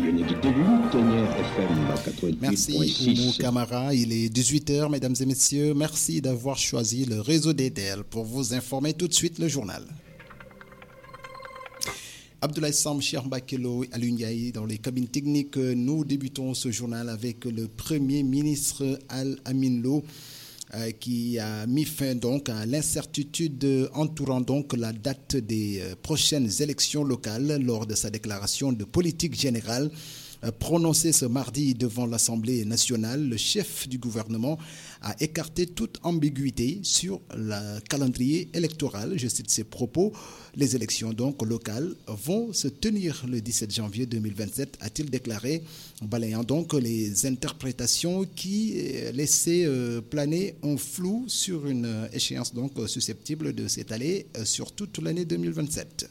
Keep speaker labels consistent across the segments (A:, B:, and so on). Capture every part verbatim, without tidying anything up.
A: Merci Oumou Camara, il est dix-huit heures, mesdames et messieurs. Merci d'avoir choisi le réseau D D L pour vous informer tout de suite le journal. Abdoulaye Sam, Cheikh Bakelo et Alioune Ndiaye dans les cabines techniques. Nous débutons ce journal avec le Premier ministre Al-Amin Lo euh, qui a mis fin donc à l'incertitude entourant donc la date des euh, prochaines élections locales lors de sa déclaration de politique générale. Prononcé ce mardi devant l'Assemblée nationale, le chef du gouvernement a écarté toute ambiguïté sur le calendrier électoral. Je cite ses propos. Les élections donc locales vont se tenir le dix-sept janvier deux mille vingt-sept, a-t-il déclaré, balayant donc les interprétations qui laissaient planer un flou sur une échéance donc susceptible de s'étaler sur toute l'année deux mille vingt-sept.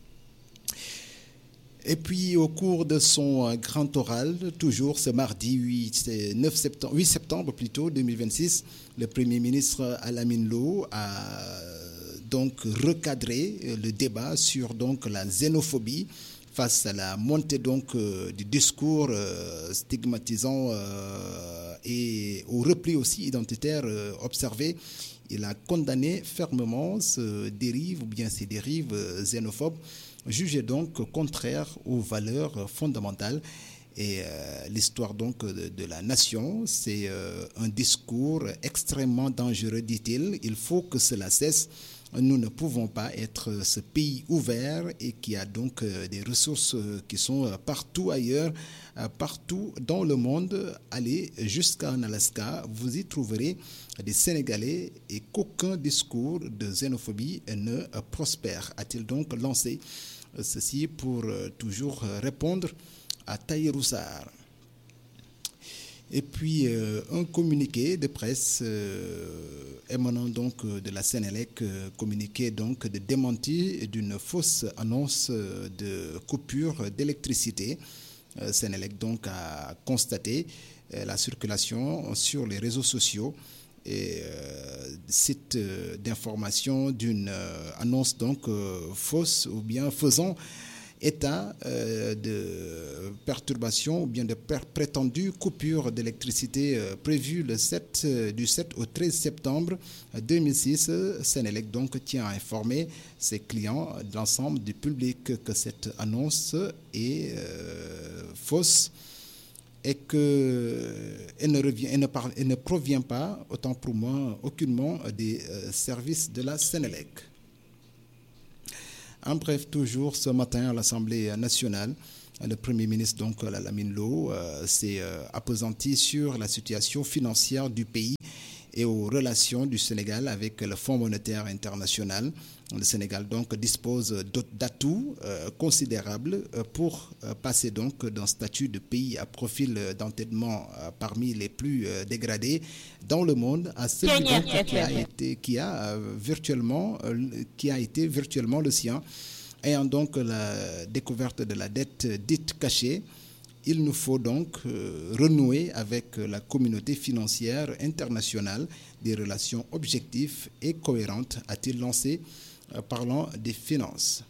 A: Et puis, au cours de son grand oral, toujours ce mardi huit septembre plutôt, deux mille vingt-six, le Premier ministre Al-Amin Lo a donc recadré le débat sur donc la xénophobie face à la montée donc euh, du discours euh, stigmatisant euh, et au repli aussi identitaire euh, observé. Il a condamné fermement ce dérive ou bien ces dérives euh, xénophobes, jugé donc contraire aux valeurs fondamentales. Et euh, l'histoire donc de, de la nation, c'est euh, un discours extrêmement dangereux, dit-il. Il faut que cela cesse. Nous ne pouvons pas être ce pays ouvert et qui a donc euh, des ressources qui sont euh, partout ailleurs, euh, partout dans le monde. Allez jusqu'en Alaska, vous y trouverez des Sénégalais et qu'aucun discours de xénophobie ne euh, prospère. A-t-il donc lancé euh, ceci pour euh, toujours euh, répondre à Tahirou Sarr. Et puis euh, un communiqué de presse euh, émanant donc de la Sénélec, euh, communiqué donc de démenti d'une fausse annonce de coupure d'électricité. Euh, Sénélec donc a constaté euh, la circulation sur les réseaux sociaux et euh, sites euh, d'information d'une euh, annonce donc euh, fausse ou bien faisant état euh, de perturbation ou bien de per- prétendue coupure d'électricité euh, prévue le sept, euh, du sept au treize septembre deux mille six. Sénélec donc tient à informer ses clients, l'ensemble du public, que cette annonce est euh, fausse et qu'elle ne, revient, elle ne, parle, elle ne provient pas, autant pour moi, aucunement des euh, services de la Sénélec. En bref, toujours ce matin à l'Assemblée nationale, le Premier ministre donc Al-Amin Lo euh, s'est euh, appesanti sur la situation financière du pays et aux relations du Sénégal avec le Fonds monétaire international. Le Sénégal donc dispose d'atouts euh, considérables pour euh, passer donc d'un statut de pays à profil d'endettement euh, parmi les plus euh, dégradés dans le monde à celui donc qui a été qui a euh, virtuellement euh, qui a été virtuellement le sien. Ayant donc la découverte de la dette dite cachée, il nous faut donc euh, renouer avec la communauté financière internationale des relations objectives et cohérentes, a-t-il lancé, euh, parlant des finances.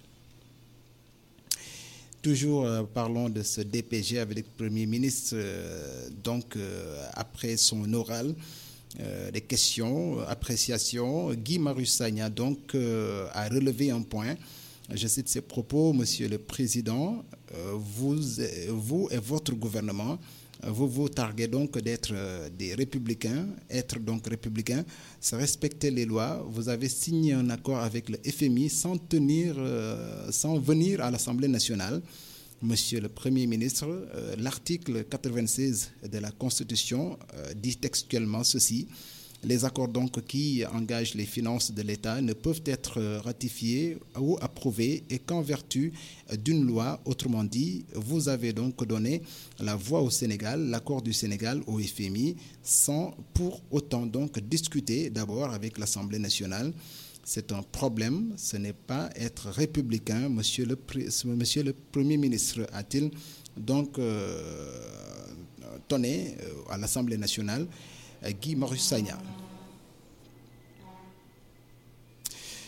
A: Toujours euh, parlons de ce D P G avec le Premier ministre, euh, donc euh, après son oral, euh, des questions, appréciations. Guy Marius Sagna donc euh, a relevé un point. Je cite ses propos, Monsieur le Président, euh, vous, vous et votre gouvernement, vous vous targuez donc d'être euh, des républicains, être donc républicain, c'est respecter les lois. Vous avez signé un accord avec le F M I sans tenir, euh, sans venir à l'Assemblée nationale. Monsieur le Premier ministre, euh, l'article quatre-vingt-seize de la Constitution euh, dit textuellement ceci. Les accords donc qui engagent les finances de l'État ne peuvent être ratifiés ou approuvés et qu'en vertu d'une loi, autrement dit, vous avez donc donné la voix au Sénégal, l'accord du Sénégal au F M I, sans pour autant donc discuter d'abord avec l'Assemblée nationale. C'est un problème, ce n'est pas être républicain, monsieur le, monsieur le Premier ministre, a-t-il donc euh, tonné à l'Assemblée nationale. Guy Marius Sagna.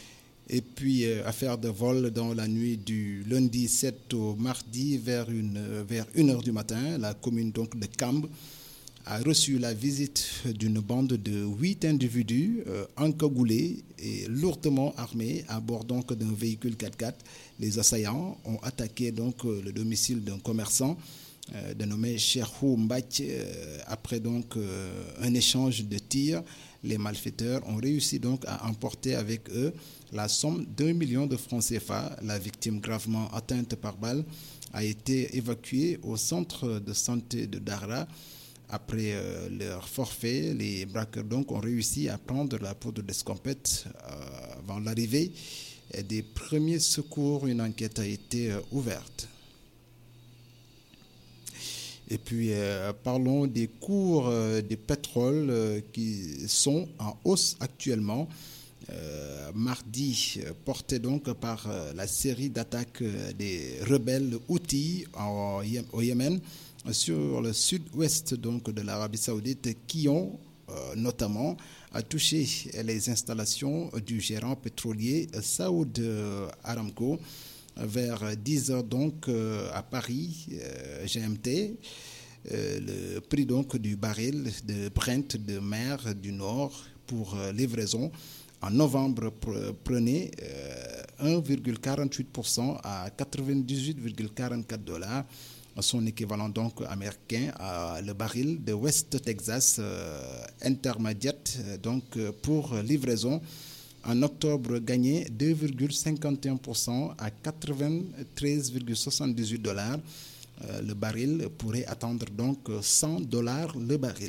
A: Et puis, euh, affaire de vol dans la nuit du lundi sept au mardi vers une, vers une heure du matin. La commune donc de Cambre a reçu la visite d'une bande de huit individus euh, encagoulés et lourdement armés à bord donc d'un véhicule quatre-quatre. Les assaillants ont attaqué donc euh, le domicile d'un commerçant euh, dénommé Cherhou Mbach. Euh, après donc euh, un échange de tirs, les malfaiteurs ont réussi donc à emporter avec eux la somme d'un million de francs C F A. La victime gravement atteinte par balle a été évacuée au centre de santé de Dara. Après euh, leur forfait, les braqueurs donc ont réussi à prendre la poudre d'escampette euh, avant l'arrivée des premiers secours. Une enquête a été euh, ouverte. Et puis, euh, parlons des cours euh, du pétrole euh, qui sont en hausse actuellement. Euh, mardi, euh, porté donc par euh, la série d'attaques euh, des rebelles Houthis en, au Yémen sur le sud-ouest donc de l'Arabie Saoudite qui ont euh, notamment a touché les installations du gérant pétrolier Saoud Aramco vers dix heures donc euh, à Paris euh, G M T. Euh, le prix donc du baril de Brent de mer du Nord pour euh, livraison en novembre prenait euh, un virgule quarante-huit pour cent à quatre-vingt-dix-huit virgule quarante-quatre dollars. Son équivalent donc américain à le baril de West Texas euh, Intermediate donc euh, pour livraison en octobre gagné deux virgule cinquante et un pour cent à quatre-vingt-treize virgule soixante-dix-huit dollars. Euh, le baril pourrait atteindre donc cent dollars le baril.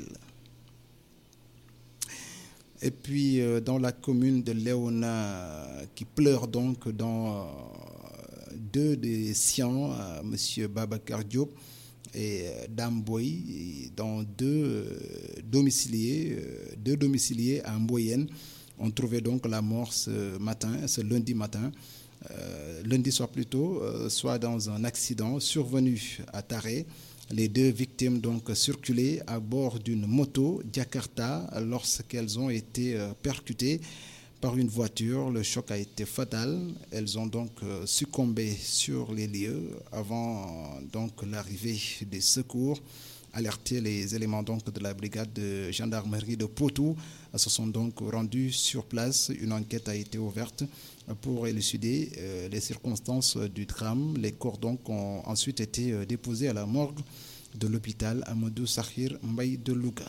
A: Et puis euh, dans la commune de Léona qui pleure donc dans euh, deux des siens, euh, M. Babacar Diop et euh, Dame Boy, dans deux euh, domiciliés, euh, deux domiciliés à Mboyenne, ont trouvé donc la mort ce matin, ce lundi matin, euh, lundi soir plutôt, euh, soit dans un accident survenu à Taré. Les deux victimes donc circulaient à bord d'une moto Jakarta lorsqu'elles ont été euh, percutées par une voiture. Le choc a été fatal. Elles ont donc euh, succombé sur les lieux avant euh, donc l'arrivée des secours. Alertés, les éléments donc de la brigade de gendarmerie de Potou se sont donc rendus sur place. Une enquête a été ouverte pour élucider euh, les circonstances du drame. Les corps donc ont ensuite été euh, déposés à la morgue de l'hôpital Amadou Sakhir Mbaye de Louga.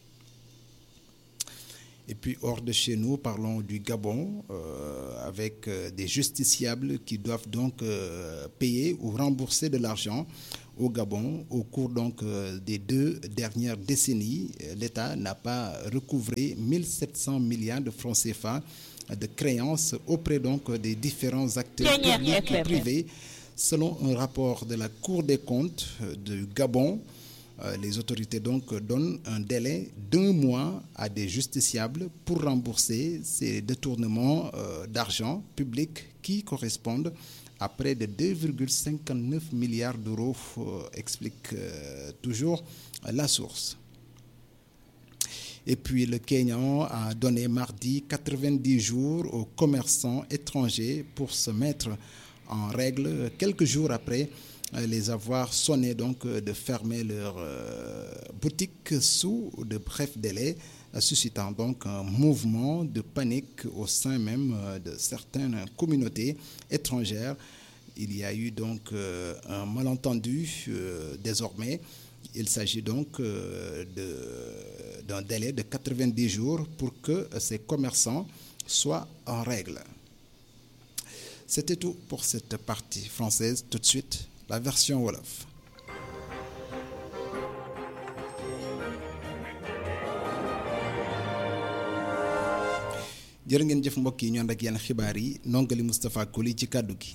A: Et puis hors de chez nous, parlons du Gabon euh, avec euh, des justiciables qui doivent donc euh, payer ou rembourser de l'argent au Gabon. Au cours donc euh, des deux dernières décennies, l'État n'a pas recouvré mille sept cents milliards de francs C F A de créances auprès donc des différents acteurs publics et privés. Selon un rapport de la Cour des comptes du Gabon, euh, les autorités donc donnent un délai d'un mois à des justiciables pour rembourser ces détournements euh, d'argent public qui correspondent à près de deux virgule cinquante-neuf milliards d'euros, euh, explique euh, toujours la source. Et puis le Kenya a donné mardi quatre-vingt-dix jours aux commerçants étrangers pour se mettre en règle quelques jours après les avoir sonnés donc de fermer leur euh, boutique sous de brefs délais, suscitant donc un mouvement de panique au sein même de certaines communautés étrangères. Il y a eu donc euh, un malentendu euh, désormais. Il s'agit donc euh, de, d'un délai de quatre-vingt-dix jours pour que ces commerçants soient en règle. C'était tout pour cette partie française. Tout de suite, la version Wolof. jërë ngeen jëf mbokk yi ñu ànd ak yenn xibaar yi nongali Moustapha Koli ci kàddu gi.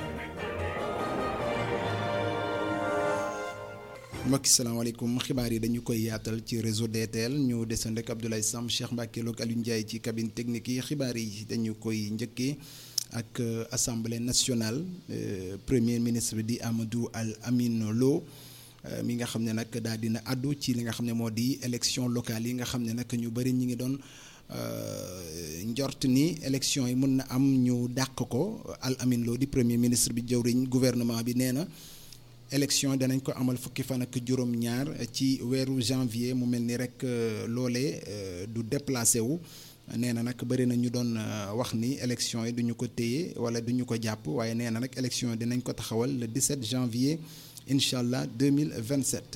A: mbokki salaamaaleykum xibaar yi dañu koy yaatal ci réseau D T L ñu desandi ak Abdoulaye Sam Cheikh Mbacke Lo ak Aliou Ndiaye ci cabine technique yi. xibaar yi dañu koy njëkkee ak assemblée nationale premier ministre bi di Amadou Al Amin Lo mi nga xam ne nag daal dina addu ci li nga xam ne moo di élection locale yi nga xam ne nag ñu bëri ñi ngi doon njort ni élection yi mën na am ñu dàq ko Al Amin Lo di premier ministre bi jëwriñ gouvernement bi nee na élection danañ ko amal fukki fan ak juróom-ñaar ci weeru janvier mu mel ni rek loolee du déplacé wu nee na nag bëri na ñu doon wax ni élection yi duñu ko téye wala duñu ko jàpp waaye nee na nag élection yi dinañ ko taxawal le dix-sept janvier incha allah deux mille vingt-sept.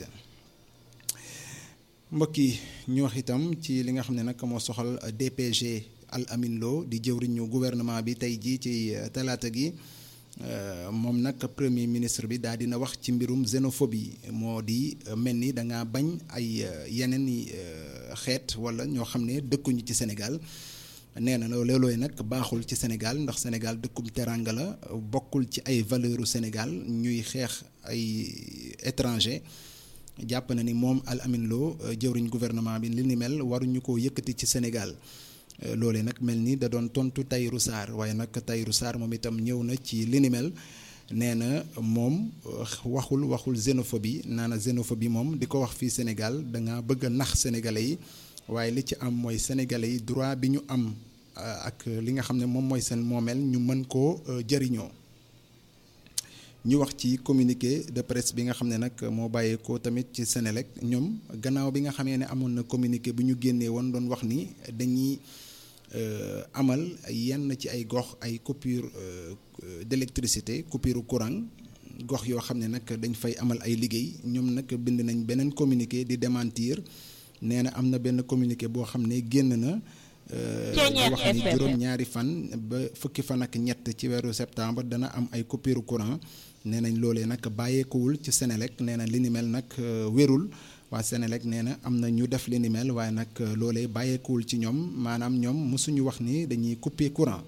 A: mbokk yi ñu wax itam ci li nga xam ne nag moo soxal D P G Al Amin Lo di jëwriñu gouvernement bi tey jii ci talaata gi moom nag premier ministre bi daal dina wax ci mbirum xénophobie moo di mel ni da ngaa bañ ay yeneen i xeet wala ñoo xam ne dëkkuñu ci Sénégal nee na loolooy nag baaxul ci Sénégal ndax Sénégal dëkkum teranga la bokkul ci ay valeurs u Sénégal ñuy xeex ay étranger jàpp na ni moom Al Amin Lo jëwriñ gouvernement bi li ni mel waruñu ko yëkkati ci Sénégal loolee nag mel ni da doon tontu Tahirou Sarr waaye nag Tahirou Sarr moom itam ñëw na ci li ni mel nee na moom waxul waxul xénophobie naa na xénophobie moom di ko wax fii Sénégal da nga bëgg a nax sénégalais yi waaye li ci am mooy sénégalais yi droit bi ñu am ak li nga xam ne moom mooy seen moomeel ñu mën koo jëriñoo. ñu wax ci communiqué de presse bi nga xam ne nag moo bàyyeekoo tamit ci Sénélec ñoom gannaaw bi nga xamee ne amoon na communiqué bu ñu génnee woon doon wax ni dañuy amal yenn ci ay gox ay coupure d'électricité coupure courant gox yoo xam ne nag dañ fay amal ay liggéey ñoom nag bind nañ beneen communiqué di démentir nee na am na benn communiqué boo xam ne génn na di wax ni juróom-ñaari fan ba fukki fan ak ñett ci weeru septembre dana am ay coupure courant nee nañ loolee nag bàyyeekuwul ci Sénélec nee na li ni mel nag wérul waa Sénélec nee na am na ñu def li ni mel waaye nag loolee bàyyeekuwul ci ñoom maanaam ñoom mosuñu wax ni dañuy couper courant.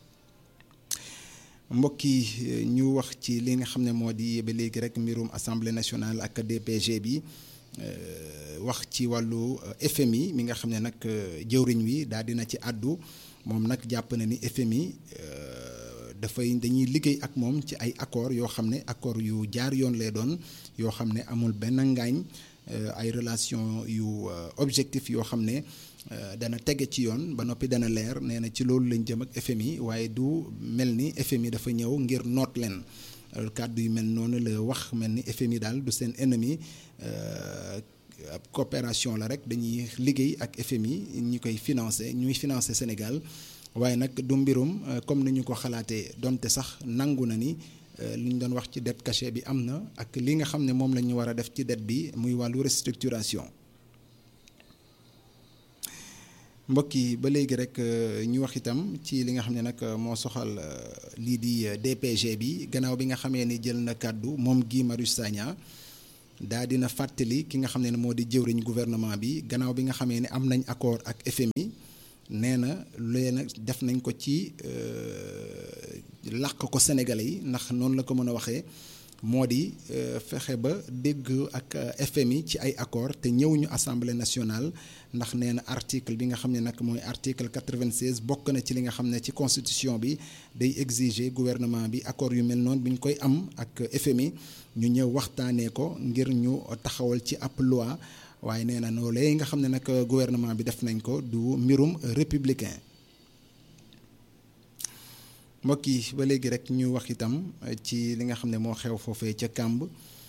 A: mbokk yi ñu wax ci li nga xam ne moo di ba léegi rek mbirum assemblée nationale ak D P G bi wax ci wàllu F M I mi nga xam ne nag jëwriñ wi daal dina ci àddu moom nag jàpp na ni F M I dafay dañuy liggéey ak moom ci ay accords yoo xam ne accords yu jaar yoon lay doon yoo xam ne amul benn ngaañ ay relation yu objectif yoo xam ne dana tege ci yoon ba noppi dana leer nee na ci loolu lañ jëm ak F M I waaye du mel ni F M I dafa ñëw ngir noot leen kàddu yu mel noonu la wax mel ni F M I daal du seen ennemi ab coopération la rek dañuy liggéey ak F M I ñi koy financé ñuy financé Sénégal waaye nag du mbirum comme ni ñu ko xalaatee donte sax nangu na ni li ñu doon wax ci dette cachée bi am na ak li nga xam ne moom la ñu war a def ci dette bi muy wàllu restructuration. mbokk yi ba léegi rek ñu wax itam ci li nga xam ne nag moo soxal lii di D P G bi gannaaw bi nga xamee ni jël na kàddu moom Guy Marius Sagna daa dina fàttali ki nga xam ne moo di jëwriñ gouvernement bi gannaaw bi nga xamee ne am nañ accord ak F M I nee na loolee nag def nañ ko ci làq ko Sénégalais yi ndax noonu la ko mën a waxee moo di fexe ba dégg ak F M I ci ay accord te ñëw ñu assemblée nationale ndax nee na article bi nga xam ne nag mooy article quatre-vingt-seize bokk na ci li nga xam ne ci constitution bi day exiger gouvernement bi accord yu mel noonu bi ñu koy am ak F M I ñu ñëw waxtaanee ko ngir ñu taxawal ci ab loi waaye nee na loolee nga xam ne nag gouvernement bi def nañ ko du mbirum républicain. mbokk yi ba léegi rek ñu wax itam ci li nga xam ne moo xew foofee ca Kamb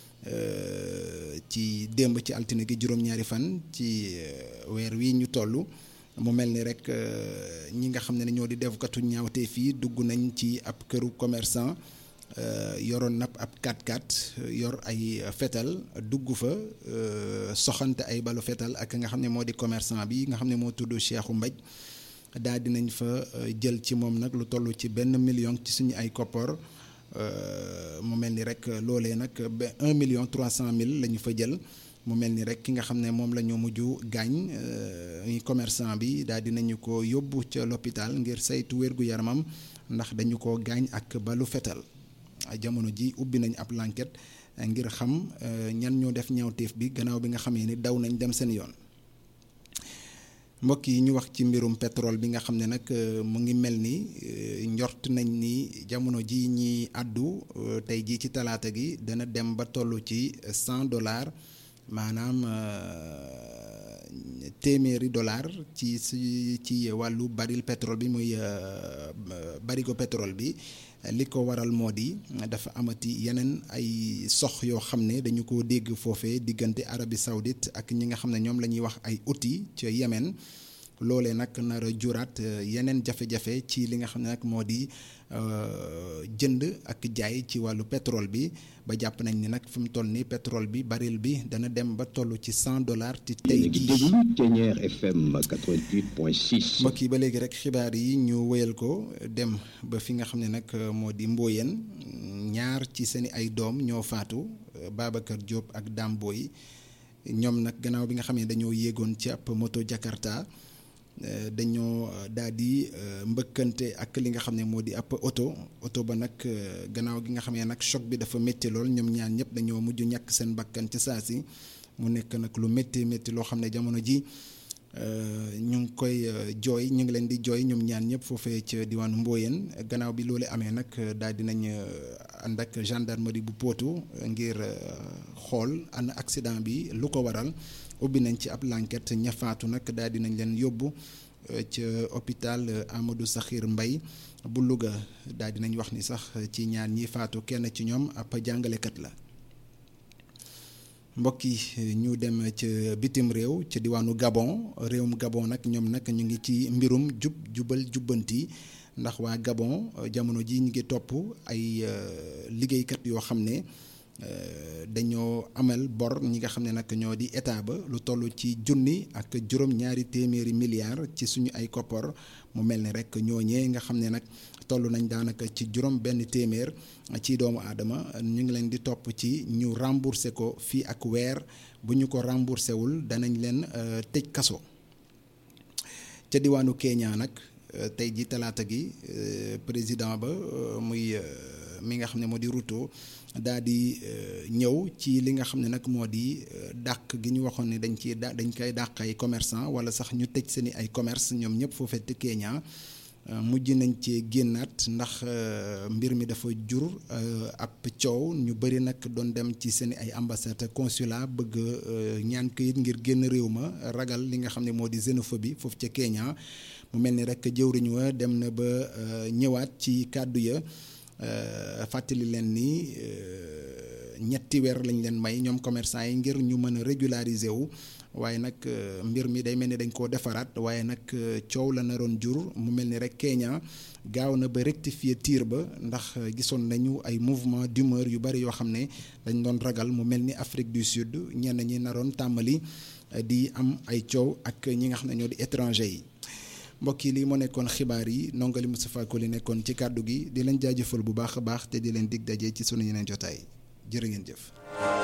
A: ci démb ci altine gi juróom-ñaari fan ci weer wi ñu toll mu mel ni rek ñi nga xam ne ñoo di defkatu ñaawtee fii dugg nañ ci ab këru commerçant yoroon nag ab quatre-quatre yor ay fetal dugg fa soxante ay balu fetal ak nga xam ne moo di commerçant bi nga xam ne moo tudd Cheikhou Mbaj daal dinañ fa jël ci moom nag lu toll ci benn million ci suñu ay koppar mu mel ni rek loolee nag ba un million trois cent mille la ñu fa jël mu mel ni rek ki nga xam ne moom la ñu mujj gaañ commerçant bi daal dinañu ko yóbbu ca l'hôpital ngir saytu wérgu yaramam ndax dañu ko gaañ ak balu fetal jamono ji ubbi nañ ab enquête ngir xam ñan ñoo def ñaawteef bi gannaaw bi nga xamee ni daw nañ dem seen yoon. mbokk yi ñu wax ci mbirum pétrole bi nga xam ne nag mu ngi mel ni njort nañ ni jamono ji ñi àddu tey jii ci talaata gi dana dem ba toll ci cent dollars maanaam téeméeri dollar ci ci ci wàllu baril pétrole bi muy barigo pétrole bi li ko waral moo di dafa amati yeneen ay sox yoo xam ne dañu ko dégg foofee diggante Arabie Saoudite ak ñi nga xam ne ñoom la ñuy wax ay Houthi ca Yémen loolee nag nar a juraat yeneen jafe-jafe ci li nga xam ne nag moo di jënd ak jaay ci wàllu pétrole bi ba jàpp nañ ni nag fi mu toll nii pétrole bi baril bi dana dem ba toll ci cent dollars ci tey jii.
B: Thiéniere F M quatre-vingt-huit point six.
A: mbokk yi ba léegi rek xibaar yi ñu wéyal ko dem ba fi nga xam ne nag moo di Mboyeen ñaar ci seeni ay doom ñoo faatu Babacar Diop ak Dame Boy ñoom nag gannaaw bi nga xam ne dañoo yéegoon ci ab moto Jakarta. dañoo daal di mbëkkante ak li nga xam ne moo di ab oto oto ba nag gannaaw gi nga xam ne nag choc bi dafa métti lool ñoom ñaar ñëpp dañoo mujj ñàkk seen bakkan ci saa si mu nekk nag lu métti métti loo xam ne jamono ji ñu ngi koy jooy ñu ngi leen di jooy ñoom ñaar ñëpp foofee ca diwaanu Mboyeen gannaaw bi loolu amee nag daal di nañ ànd ak gendarmerie bu Potou ngir xool ana accident bi lu ko waral. ubbi nañ ci ab l'enquête ña faatu nag daal dinañ leen yóbbu ca hôpital Amadou Sakhir Mbaye bu Louga daal dinañ wax ni sax ci ñaar ñi faatu kenn ci ñoom ab jàngalekat la. mbokk yi ñu dem ca bitim réew ca diwaanu Gabon réewum Gabon nag ñoom nag ñu ngi ci mbirum jub jubal jubbanti ndax waa Gabon jamono ji ñu ngi topp ay liggéeykat yoo xam ne. dañoo amal bor ñi nga xam ne nag ñoo di état ba lu toll ci junni ak juróom ñaari téeméeri milliards ci suñu ay koppar mu mel ni rek ñooñee nga xam ne nag toll nañ daanaka ci juróom benn téeméer ci doomu aadama ñu ngi leen di topp ci ñu remboursé ko fii ak weer bu ñu ko remboursé wul danañ leen tëj kaso. ca diwaanu Kenya nag tey ji talaata gi président ba muy mi nga xam ne moo di Ruto daa di ñëw ci li nga xam ne nag moo di dàq gi ñu waxoon ne dañ ciy da dañ koy dàq ay commerçant wala sax ñu tëj seeni ay commerce ñoom ñëpp foofee te Kenya mujj nañ ci génnaat ndax mbir mi dafa jur ab coow ñu bëri nag doon dem ci seeni ay ambassade consulat bëgg ñaan këyit ngir génn réew ma ragal li nga xam ne moo di xénophobie foofu ca Kenya mu mel ni rek jëwriñ wa dem na ba ñëwaat ci kàddu ya fàttali leen ni ñetti weer lañ leen may ñoom commerçant yi ngir ñu mën a régulariser wu waaye nag mbir mi day mel ni dañ koo defaraat waaye nag coow la naroon jur mu mel ni rek Kenya gaaw na ba rectifier tir ba ndax gisoon nañu ay mouvement d'humeur yu bari yoo xam ne dañ doon ragal mu mel ni Afrique du Sud ñenn ñi naroon tàmbali di am ay coow ak ñi nga xam ne ñoo di étranger yi. mbokk yi lii moo nekkoon xibaar yi nongali Moustapha Koli nekkoon ci kàddu gi di leen jaajëfal bu baax a baax te di leen dig daje ci sunu yeneen jotaay jërë ngeen jëf.